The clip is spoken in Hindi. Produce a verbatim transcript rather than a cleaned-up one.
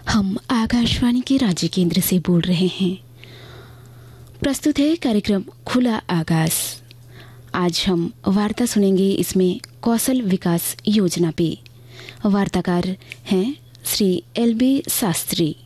हम आकाशवाणी के राज्य केंद्र से बोल रहे हैं। प्रस्तुत है कार्यक्रम खुला आकाश। आज हम वार्ता सुनेंगे, इसमें कौशल विकास योजना पे। वार्ताकार हैं श्री एल बी शास्त्री।